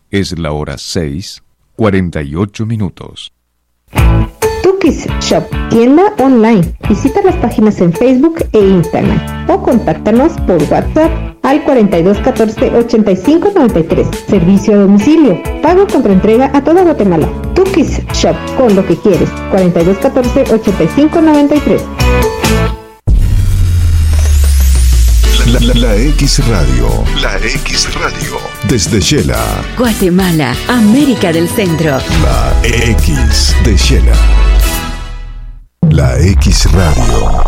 Es la hora 6:48. Tukis Shop, tienda online. Visita las páginas en Facebook e Instagram o contáctanos por WhatsApp al 4214-8593. Servicio a domicilio. Pago contra entrega a toda Guatemala. Tukis Shop, con lo que quieres. 4214-8593. La X Radio. La X Radio. Desde Shela, Guatemala, América del Centro. La X de Shela. La X Radio.